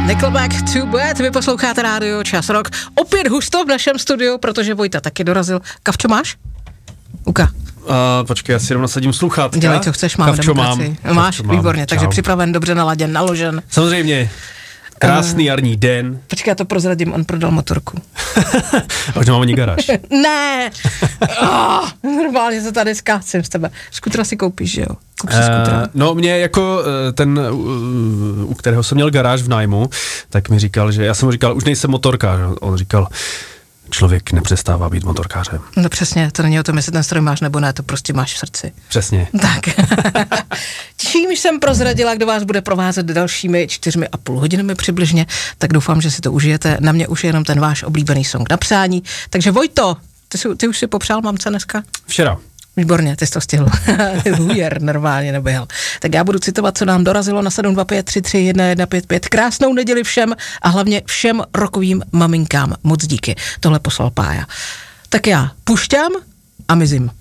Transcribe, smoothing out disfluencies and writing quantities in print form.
Nickelback to Bad, vy posloucháte rádio Čas Rock. Opět husto v našem studiu, protože Vojta taky dorazil. Kavčo máš? Uka. Počkej, já si jenom nasadím sluchátka. Dělej, co chceš, máme demokracii. Máš, výborně, takže připraven, dobře naladěn, naložen. Samozřejmě. Krásný jarní den. Počkej, já to prozradím, on prodal motorku. A už nemám ani garáž. Ne! Normálně se tady skácím z tebe. Skutra si koupíš, že jo? Kup si skutra. No mě jako ten, u kterého jsem měl garáž v nájmu, tak mi říkal, že já jsem mu říkal, už nejsem motorkář. On říkal, člověk nepřestává být motorkářem. No přesně, to není o tom, jestli ten stroj máš nebo ne, to prostě máš v srdci. Přesně. Tak. Čím jsem prozradila, kdo vás bude provázet dalšími 4,5 hodinami přibližně, tak doufám, že si to užijete. Na mě už je jenom ten váš oblíbený song na přání. Takže Vojto, ty už si popřál mamce dneska? Včera. Výborně, ty jsi to stihl. Hujer normálně neběhal. Tak já budu citovat, co nám dorazilo na 725331155. Krásnou neděli všem a hlavně všem rokovým maminkám. Moc díky. Tohle poslal Pája. Tak já pušťám a mizím.